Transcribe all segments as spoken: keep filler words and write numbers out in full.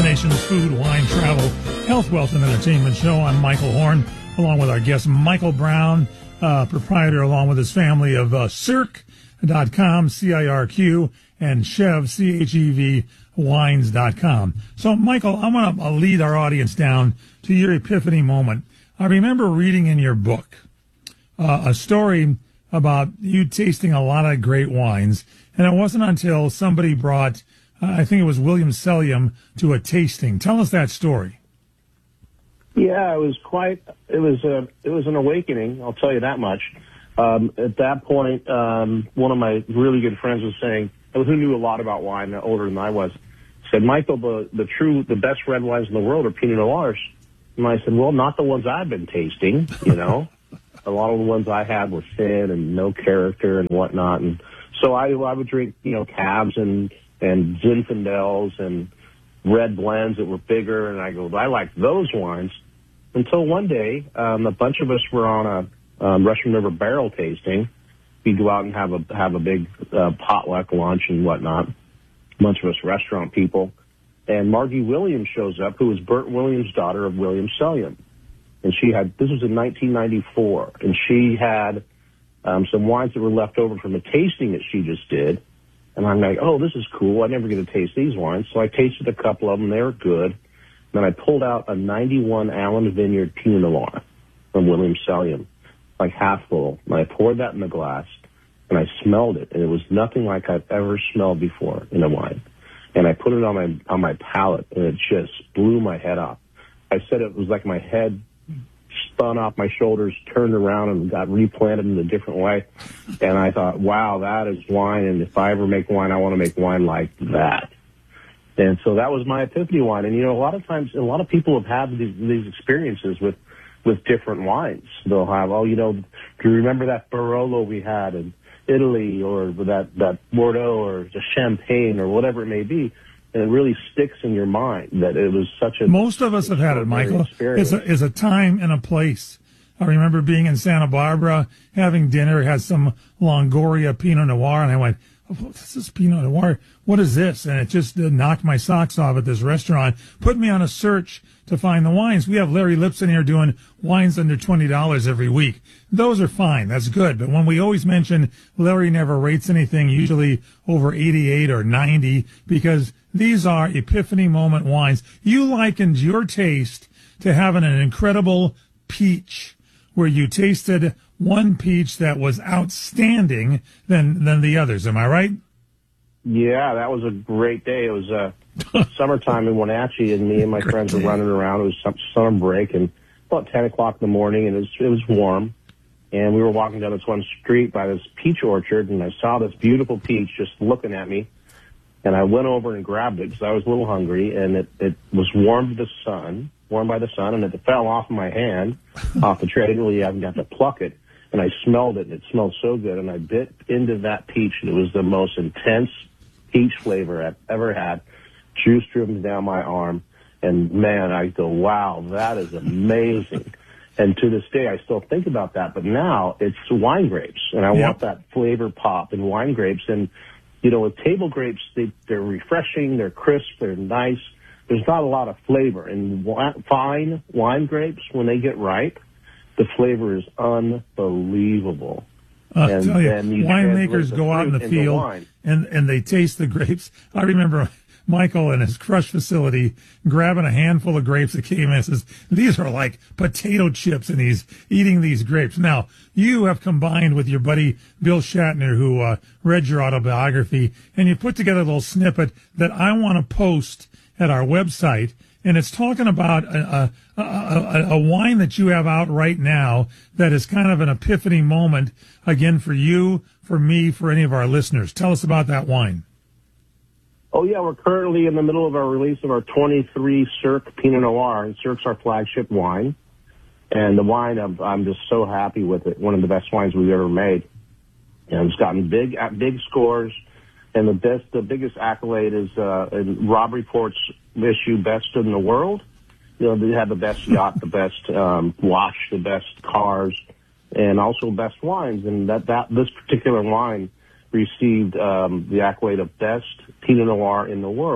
nation's food, wine, travel, health, wealth, and entertainment show. I'm Michael Horn, along with our guest Michael Brown, uh, proprietor, along with his family of uh, Cirque dot com, C I R Q, and Chev, C H E V, wines dot com. So, Michael, I want to lead our audience down to your epiphany moment. I remember reading in your book uh, a story about you tasting a lot of great wines, and it wasn't until somebody brought, uh, I think it was William Sellium, to a tasting. Tell us that story. Yeah, it was quite, it was a, it was an awakening, I'll tell you that much. Um, at that point, um, one of my really good friends was saying, who knew a lot about wine, older than I was, said, Michael, the, the true, the best red wines in the world are Pinot Noirs. And I said, well, not the ones I've been tasting, you know. A lot of the ones I had were thin and no character and whatnot. And so I, I would drink, you know, Cabs and, and Zinfandels and red blends that were bigger. And I go, I like those wines. Until one day, um, a bunch of us were on a um, Russian River barrel tasting. We'd go out and have a have a big uh, potluck lunch and whatnot. A bunch of us restaurant people. And Margie Williams shows up, who was Bert Williams' daughter of William Sellium. And she had, this was in nineteen ninety-four, and she had um, some wines that were left over from a tasting that she just did. And I'm like, oh, this is cool. I never get to taste these wines. So I tasted a couple of them. They were good. Then I pulled out a ninety-one Allen Vineyard Pinot Noir from William Sellium, like half full. And I poured that in the glass, and I smelled it, and it was nothing like I've ever smelled before in a wine. And I put it on my on my palate, and it just blew my head off. I said it was like my head spun off my shoulders, turned around, and got replanted in a different way. And I thought, wow, that is wine, and if I ever make wine, I want to make wine like that. And so that was my epiphany wine. And, you know, a lot of times, a lot of people have had these, these experiences with, with different wines. They'll have, oh, you know, do you remember that Barolo we had in Italy, or that, that Bordeaux, or the Champagne, or whatever it may be? And it really sticks in your mind that it was such a... Most of us have had it, Michael. It's a, it's a time and a place. I remember being in Santa Barbara, having dinner, had some Longoria Pinot Noir, and I went, oh, this is Pinot Noir. What is this? And it just uh, knocked my socks off at this restaurant, put me on a search to find the wines. We have Larry Lipson here doing wines under twenty dollars every week. Those are fine. That's good. But when we always mention Larry never rates anything, usually over eighty-eight or ninety, because these are epiphany moment wines. You likened your taste to having an incredible peach, where you tasted one peach that was outstanding than than the others. Am I right? Yeah, that was a great day. It was uh, summertime in Wenatchee, and me and my friends were running around. It was some summer break, and about ten o'clock in the morning, and it was, it was warm. And we were walking down this one street by this peach orchard, and I saw this beautiful peach just looking at me. And I went over and grabbed it because I was a little hungry, and it, it was warmed by the sun, warmed by the sun, and it fell off my hand, off the tray. I didn't really have to pluck it. And I smelled it, and it smelled so good. And I bit into that peach, and it was the most intense peach flavor I've ever had. Juice dripping down my arm. And, man, I go, wow, that is amazing. And to this day, I still think about that. But now it's wine grapes, and I yep. want that flavor pop in wine grapes. And, you know, with table grapes, they, they're refreshing, they're crisp, they're nice. There's not a lot of flavor. And wi- fine wine grapes, when they get ripe, the flavor is unbelievable. I'll and tell you, winemakers go out in the field the and, and they taste the grapes. I remember Michael in his crush facility grabbing a handful of grapes that came in and says, these are like potato chips, and he's eating these grapes. Now, you have combined with your buddy Bill Shatner, who uh, read your autobiography, and you put together a little snippet that I want to post at our website. And it's talking about a, a, a, a wine that you have out right now that is kind of an epiphany moment, again, for you, for me, for any of our listeners. Tell us about that wine. Oh, yeah, we're currently in the middle of our release of our twenty-three Cirque Pinot Noir, and Cirque's our flagship wine. And the wine, I'm, I'm just so happy with it. One of the best wines we've ever made. And it's gotten big, big scores. And the best, the biggest accolade is uh, in Rob Report's issue, Best in the World. You know, they have the best yacht, the best um, watch, the best cars, and also best wines. And that, that this particular wine received um, the accolade of Best Pinot Noir in the world.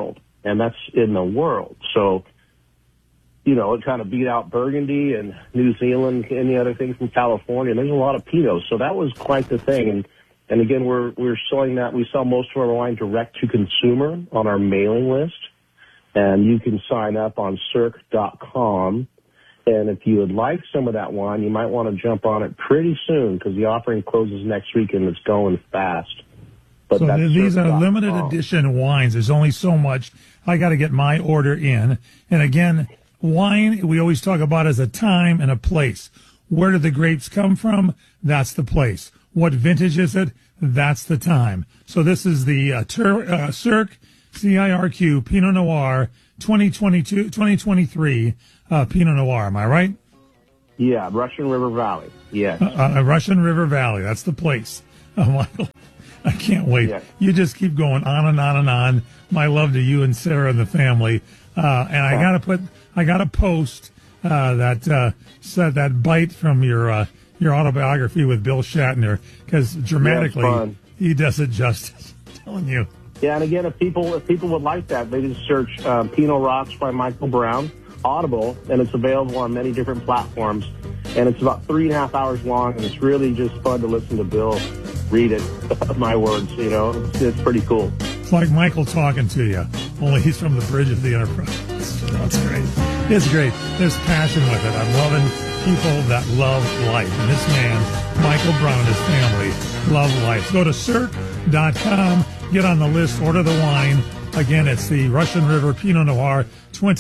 and that's in the world. So, you know, it kind of beat out Burgundy and New Zealand, any other thing from California. There's a lot of Pinot, so that was quite the thing. And and again, we're we're selling that. We sell most of our wine direct to consumer on our mailing list, and you can sign up on cirque dot com. And if you would like some of that wine, you might want to jump on it pretty soon because the offering closes next week and it's going fast. But so these are limited edition wines. There's only so much. I got to get my order in. And again, wine, we always talk about as a time and a place. Where do the grapes come from? That's the place. What vintage is it? That's the time. So this is the uh, Tur- uh, Cirque, C I R Q, Pinot Noir, twenty twenty-two, twenty twenty-three uh, Pinot Noir. Am I right? Yeah, Russian River Valley. Yes. Uh, uh, Russian River Valley. That's the place. Oh, Michael, I can't wait. Yeah. You just keep going on and on and on. My love to you and Sarah and the family. Uh, and I got to put, I got to post uh, that uh, said that bite from your uh, your autobiography with Bill Shatner because dramatically yeah, he does it justice. I'm telling you. Yeah, and again, if people if people would like that, they just search um, Pinot Rocks by Michael Brown, Audible, and it's available on many different platforms. And it's about three and a half hours long, and it's really just fun to listen to Bill read it. My words, you know, it's, it's pretty cool. It's like Michael talking to you, only he's from the bridge of the Enterprise. That's great. It's great. There's passion with it. I'm loving people that love life. And this man, Michael Brown and his family, love life. Go to cirque dot com, get on the list, order the wine. Again, it's the Russian River Pinot Noir twenty.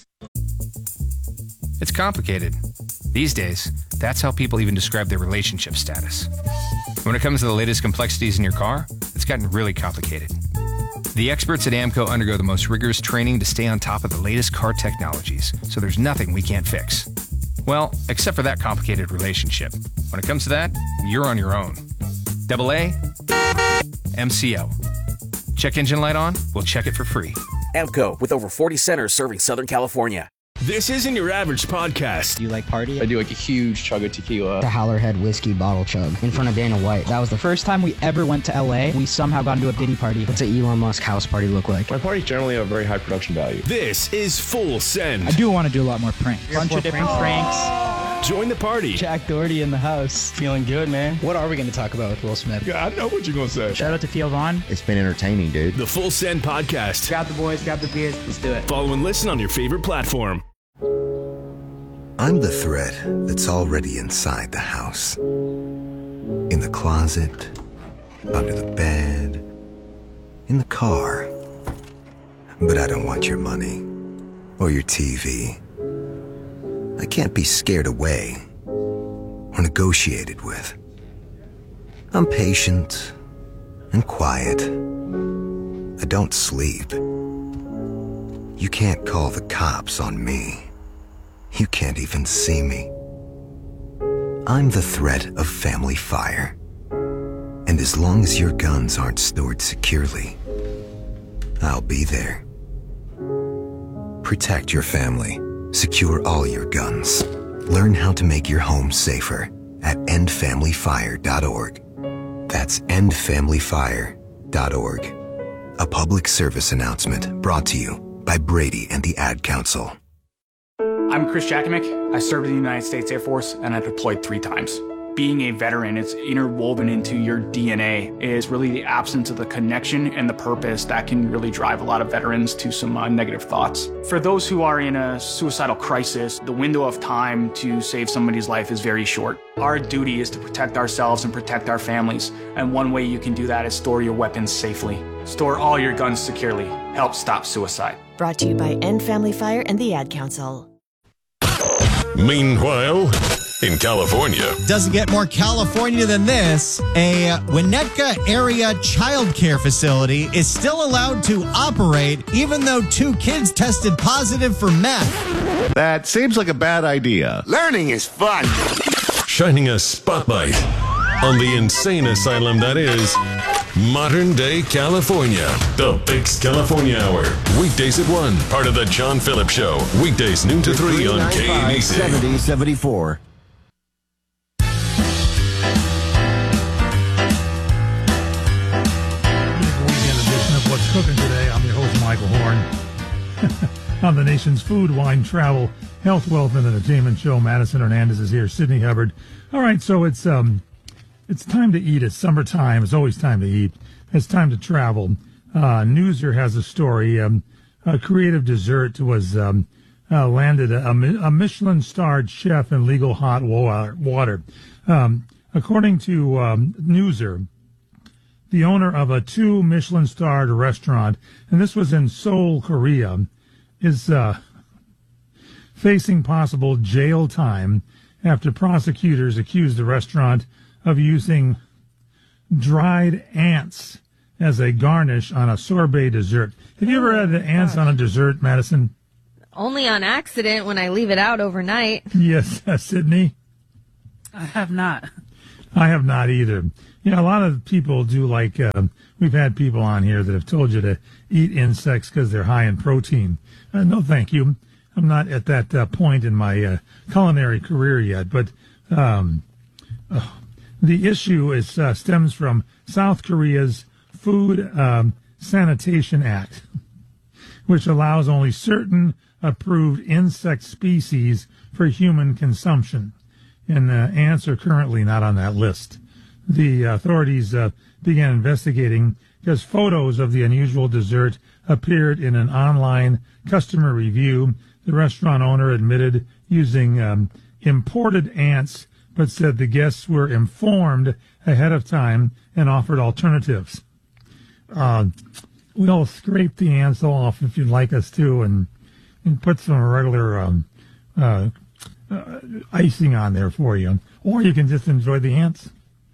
It's complicated. These days, that's how people even describe their relationship status. When it comes to the latest complexities in your car, it's gotten really complicated. The experts at AAMCO undergo the most rigorous training to stay on top of the latest car technologies, so there's nothing we can't fix. Well, except for that complicated relationship. When it comes to that, you're on your own. Double A, M C O. Check engine light on? We'll check it for free. AAMCO, with over forty centers serving Southern California. This isn't your average podcast. Do you like party? I do like a huge chug of tequila. The Howlerhead whiskey bottle chug in front of Dana White. That was the first time we ever went to L A. We somehow got into a Diddy party. What's an Elon Musk house party look like? My parties generally have very high production value. This is Full Send. I do want to do a lot more pranks. A bunch of different pranks. Join the party. Jack Doherty in the house. Feeling good, man. What are we going to talk about with Will Smith? Yeah, I know what you're going to say. Shout out to Theo Vaughn. It's been entertaining, dude. The Full Send podcast. Grab the boys, grab the beers. Let's do it. Follow and listen on your favorite platform. I'm the thread that's already inside the house. In the closet, under the bed, in the car. But I don't want your money or your T V. I can't be scared away or negotiated with. I'm patient and quiet. I don't sleep. You can't call the cops on me. You can't even see me. I'm the threat of family fire. And as long as your guns aren't stored securely, I'll be there. Protect your family. Secure all your guns. Learn how to make your home safer at end family fire dot org. That's end family fire dot org. A public service announcement brought to you by Brady and the Ad Council. I'm Chris Jakimick. I served in the United States Air Force and I deployed three times. Being a veteran, it's interwoven into your D N A. It is really the absence of the connection and the purpose that can really drive a lot of veterans to some uh, negative thoughts. For those who are in a suicidal crisis, the window of time to save somebody's life is very short. Our duty is to protect ourselves and protect our families. And one way you can do that is store your weapons safely. Store all your guns securely. Help stop suicide. Brought to you by End Family Fire and the Ad Council. Meanwhile, in California. Doesn't get more California than this. A Winnetka area child care facility is still allowed to operate even though two kids tested positive for meth. That seems like a bad idea. Learning is fun. Shining a spotlight on the insane asylum that is modern day California. The Fix California Hour. Weekdays at one. Part of the John Phillips Show. Weekdays noon to three on K A B C. seventy seventy-four. Weekend edition of What's Cooking Today. I'm your host, Michael Horn. on the nation's food, wine, travel, health, wealth, and entertainment show. Madison Hernandez is here. Sydney Hubbard. All right, so it's um, it's time to eat. It's summertime. It's always time to eat. It's time to travel. Uh, Newser has a story. Um, a creative dessert was um, uh, landed a, a Michelin-starred chef in legal hot water. Um, according to um, Newser, the owner of a two Michelin-starred restaurant, and this was in Seoul, Korea, is uh, facing possible jail time after prosecutors accused the restaurant of using dried ants as a garnish on a sorbet dessert. Have you ever had the ants on a dessert, Madison? Only on accident when I leave it out overnight. Yes, uh, Sydney? I have not. I have not either. You know, a lot of people do like, uh, we've had people on here that have told you to eat insects because they're high in protein. Uh, no, thank you. I'm not at that uh, point in my uh, culinary career yet, but um, uh, the issue is uh, stems from South Korea's Food um, Sanitation Act, which allows only certain approved insect species for human consumption. And uh, ants are currently not on that list. The authorities uh, began investigating because photos of the unusual dessert appeared in an online customer review. The restaurant owner admitted using um, imported ants, but said the guests were informed ahead of time and offered alternatives. Uh, we'll scrape the ants off if you'd like us to, and and put some regular um, uh, uh, icing on there for you, or you can just enjoy the ants.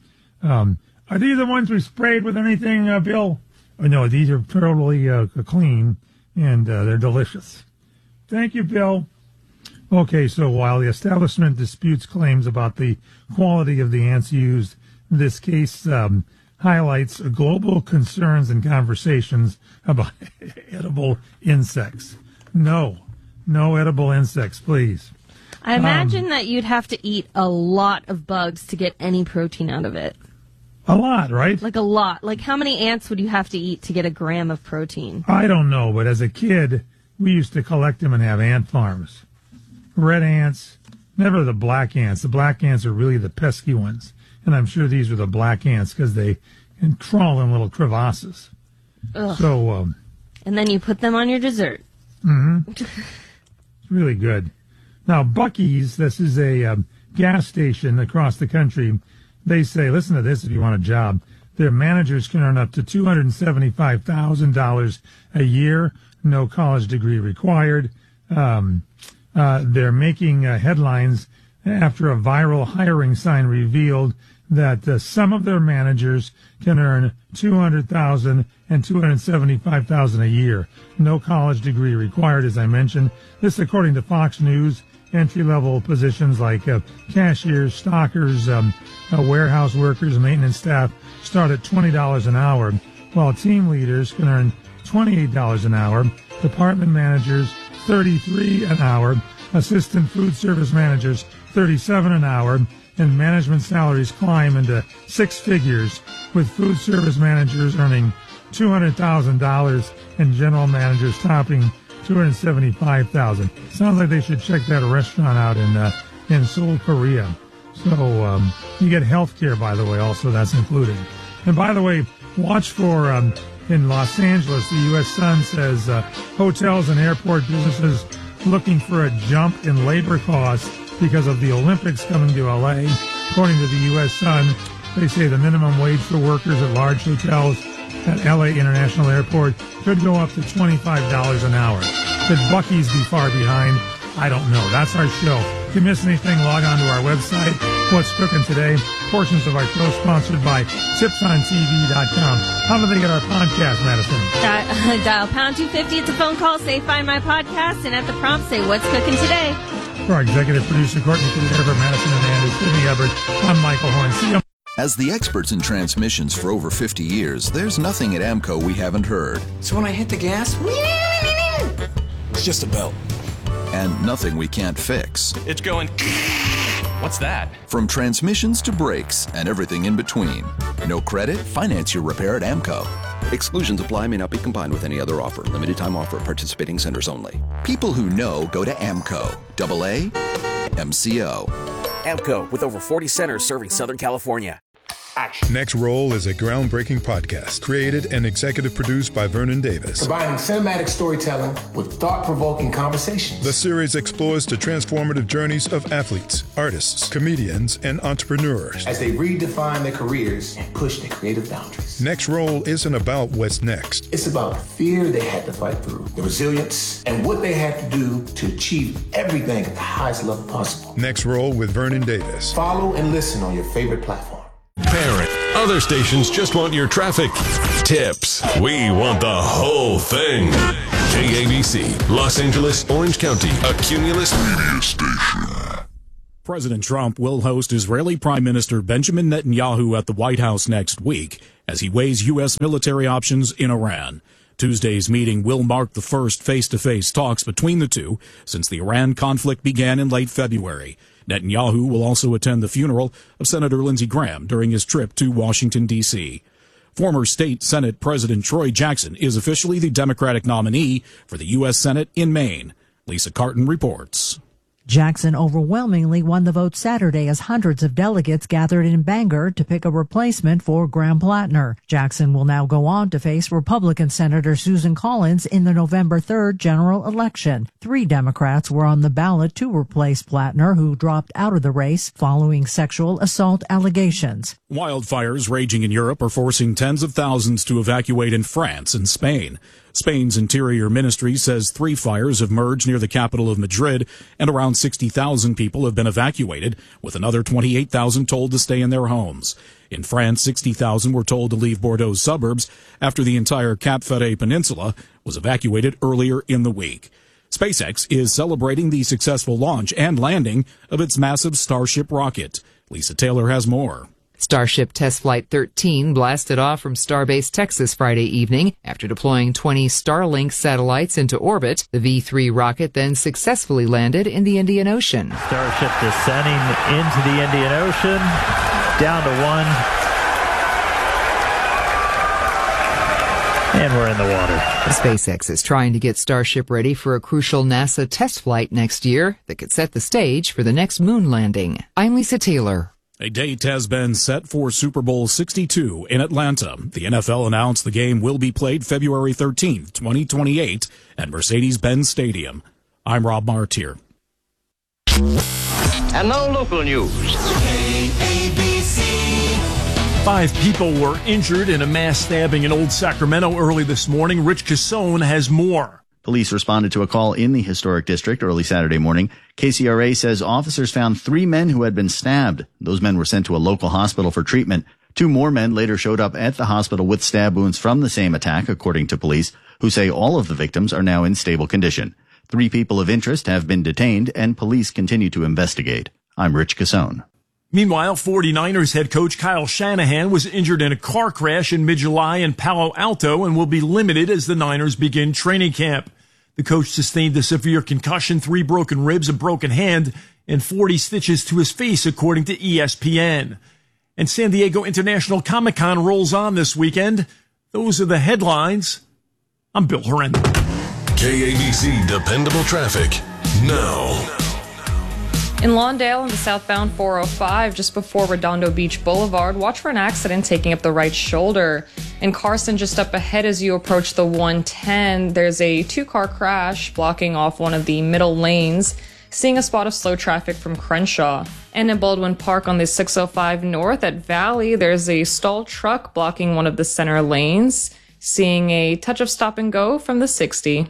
Um, are these the ones we sprayed with anything, uh, Bill? Oh, no, these are totally uh, clean, and uh, they're delicious. Thank you, Bill. Okay, so while the establishment disputes claims about the quality of the ants used, this case um, highlights global concerns and conversations about edible insects. No, no edible insects, please. I imagine um, that you'd have to eat a lot of bugs to get any protein out of it. A lot, right? Like a lot. Like how many ants would you have to eat to get a gram of protein? I don't know, but as a kid, we used to collect them and have ant farms. Red ants, never the black ants. The black ants are really the pesky ones. And I'm sure these are the black ants because they can crawl in little crevasses. Ugh. So, um, and then you put them on your dessert. Mm-hmm. It's really good. Now, Buc-ee's, this is a um, gas station across the country. They say, listen to this if you want a job. Their managers can earn up to two hundred seventy-five thousand dollars a year, no college degree required. Um, uh, they're making uh, headlines after a viral hiring sign revealed that uh, some of their managers can earn two hundred thousand dollars and two hundred seventy-five thousand dollars a year. No college degree required, as I mentioned. This, according to Fox News. Entry-level positions like uh, cashiers, stockers, um, uh, warehouse workers, maintenance staff start at twenty dollars an hour, while team leaders can earn twenty-eight dollars an hour, department managers thirty-three dollars an hour, assistant food service managers thirty-seven dollars an hour, and management salaries climb into six figures, with food service managers earning two hundred thousand dollars and general managers topping two hundred seventy-five thousand dollars. Sounds like they should check that restaurant out in uh, in Seoul, Korea. So um, you get health care, by the way, also that's included. And by the way, watch for, um, in Los Angeles, the U S Sun says uh, hotels and airport businesses looking for a jump in labor costs because of the Olympics coming to L A. According to the U S Sun, they say the minimum wage for workers at large hotels at L A International Airport could go up to twenty-five dollars an hour. Could Buc-ee's be far behind? I don't know. That's our show. If you miss anything, log on to our website, What's Cooking Today. Portions of our show sponsored by tips on T V dot com. How do they get our podcast, Madison? Dial, dial pound two fifty. It's a phone call. Say, find my podcast. And at the prompt, say, what's cooking today? For our executive producer, Courtney Cooper, Madison Hernandez, Sydney Hubbard, I'm Michael Horn. See you. As the experts in transmissions for over fifty years, there's nothing at AMCO we haven't heard. So when I hit the gas, it's just a belt. And nothing we can't fix. It's going... What's that? From transmissions to brakes and everything in between. No credit? Finance your repair at AMCO. Exclusions apply, may not be combined with any other offer. Limited time offer. Participating centers only. People who know go to AMCO. Double A M C O. AMCO, with over forty centers serving Southern California. Action. Next Roll is a groundbreaking podcast created and executive produced by Vernon Davis. Combining cinematic storytelling with thought-provoking conversations. The series explores the transformative journeys of athletes, artists, comedians, and entrepreneurs as they redefine their careers and push their creative boundaries. Next Roll isn't about what's next. It's about the fear they had to fight through, the resilience, and what they had to do to achieve everything at the highest level possible. Next Roll with Vernon Davis. Follow and listen on your favorite platform. Parent. Other stations just want your traffic tips. We want the whole thing. K A B C, Los Angeles, Orange County, a Cumulus media station. President Trump will host Israeli Prime Minister Benjamin Netanyahu at the White House next week as he weighs U S military options in Iran. Tuesday's meeting will mark the first face-to-face talks between the two since the Iran conflict began in late February. Netanyahu will also attend the funeral of Senator Lindsey Graham during his trip to Washington, D C Former State Senate President Troy Jackson is officially the Democratic nominee for the U S Senate in Maine. Lisa Carton reports. Jackson overwhelmingly won the vote Saturday as hundreds of delegates gathered in Bangor to pick a replacement for Graham Plattner. Jackson will now go on to face Republican Senator Susan Collins in the November third general election. Three Democrats were on the ballot to replace Plattner, who dropped out of the race following sexual assault allegations. Wildfires raging in Europe are forcing tens of thousands to evacuate in France and Spain. Spain's Interior Ministry says three fires have merged near the capital of Madrid, and around sixty thousand people have been evacuated, with another twenty-eight thousand told to stay in their homes. In France, sixty thousand were told to leave Bordeaux suburbs after the entire Cap Ferret Peninsula was evacuated earlier in the week. SpaceX is celebrating the successful launch and landing of its massive Starship rocket. Lisa Taylor has more. Starship Test Flight thirteen blasted off from Starbase Texas Friday evening after deploying twenty Starlink satellites into orbit. The V three rocket then successfully landed in the Indian Ocean. Starship descending into the Indian Ocean, down to one, and we're in the water. SpaceX is trying to get Starship ready for a crucial NASA test flight next year that could set the stage for the next moon landing. I'm Lisa Taylor. A date has been set for Super Bowl sixty-two in Atlanta. The N F L announced the game will be played February thirteenth, twenty twenty-eight at Mercedes-Benz Stadium. I'm Rob Martier. And now local news. K A B C. Five people were injured in a mass stabbing in Old Sacramento early this morning. Rich Cassone has more. Police responded to a call in the historic district early Saturday morning. K C R A says officers found three men who had been stabbed. Those men were sent to a local hospital for treatment. Two more men later showed up at the hospital with stab wounds from the same attack, according to police, who say all of the victims are now in stable condition. Three people of interest have been detained, and police continue to investigate. I'm Rich Cassone. Meanwhile, forty-niners head coach Kyle Shanahan was injured in a car crash in mid-July in Palo Alto and will be limited as the Niners begin training camp. The coach sustained a severe concussion, three broken ribs, a broken hand, and forty stitches to his face, according to E S P N. And San Diego International Comic-Con rolls on this weekend. Those are the headlines. I'm Bill Horrendo. K A B C Dependable Traffic now. In Lawndale on the southbound four oh five, just before Redondo Beach Boulevard, watch for an accident taking up the right shoulder. In Carson, just up ahead as you approach the one ten, there's a two-car crash blocking off one of the middle lanes. Seeing a spot of slow traffic from Crenshaw. And in Baldwin Park on the six oh five north at Valley, there's a stalled truck blocking one of the center lanes. Seeing a touch of stop and go from the sixty.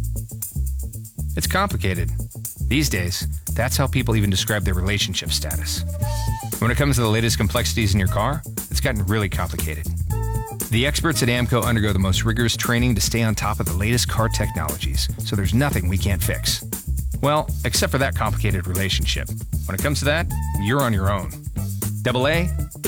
It's complicated. These days, that's how people even describe their relationship status. When it comes to the latest complexities in your car, it's gotten really complicated. The experts at AMCO undergo the most rigorous training to stay on top of the latest car technologies, so there's nothing we can't fix. Well, except for that complicated relationship. When it comes to that, you're on your own. Double A,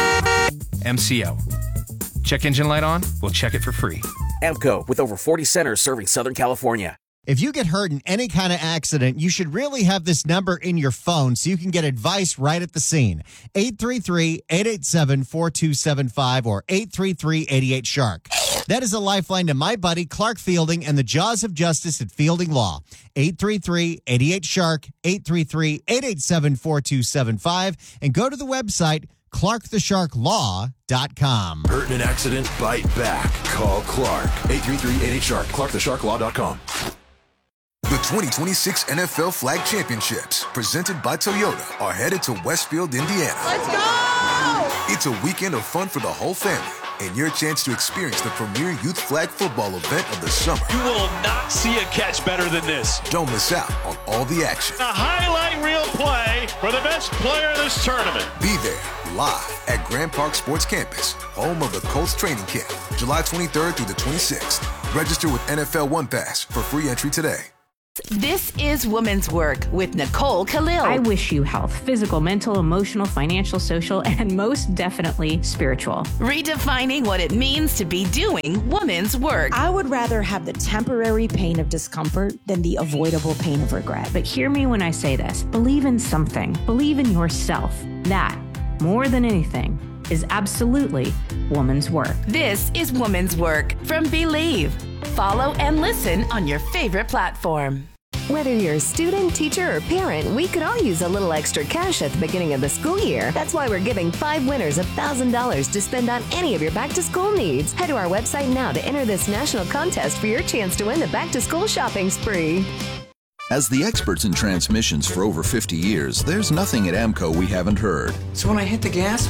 M C O. Check engine light on? We'll check it for free. AMCO, with over forty centers serving Southern California. If you get hurt in any kind of accident, you should really have this number in your phone so you can get advice right at the scene. eight three three, eight eight seven, four two seven five or eight three three, eight eight, shark. That is a lifeline to my buddy Clark Fielding and the jaws of justice at Fielding Law. eight three three, eight eight, shark, eight three three, eight eight seven, four two seven five, and go to the website clark the shark law dot com. Hurt in an accident? Bite back. Call Clark. eight three three, eight eight, shark. clark the shark law dot com. The twenty twenty-six N F L Flag Championships, presented by Toyota, are headed to Westfield, Indiana. Let's go! It's a weekend of fun for the whole family, and your chance to experience the premier youth flag football event of the summer. You will not see a catch better than this. Don't miss out on all the action. A highlight reel play for the best player of this tournament. Be there, live at Grand Park Sports Campus, home of the Colts training camp, July twenty-third through the twenty-sixth. Register with N F L One Pass for free entry today. This is Women's Work with Nicole Khalil. I wish you health, physical, mental, emotional, financial, social, and most definitely spiritual. Redefining what it means to be doing women's work. I would rather have the temporary pain of discomfort than the avoidable pain of regret. But hear me when I say this. Believe in something. Believe in yourself. That, more than anything, is absolutely woman's work. This is Woman's Work from Believe. Follow and listen on your favorite platform. Whether you're a student, teacher, or parent, we could all use a little extra cash at the beginning of the school year. That's why we're giving five winners one thousand dollars to spend on any of your back-to-school needs. Head to our website now to enter this national contest for your chance to win the back-to-school shopping spree. As the experts in transmissions for over fifty years, there's nothing at AMCO we haven't heard. So when I hit the gas,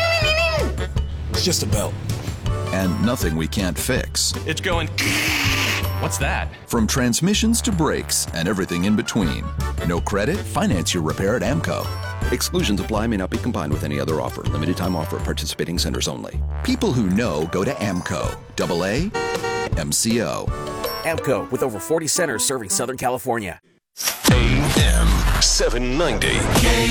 It's just a belt. And nothing we can't fix. It's going... What's that? From transmissions to brakes and everything in between. No credit? Finance your repair at AMCO. Exclusions apply, may not be combined with any other offer. Limited time offer at participating centers only. People who know go to AMCO. Double A M C O. AMCO, with over forty centers serving Southern California. A M seven ninety. K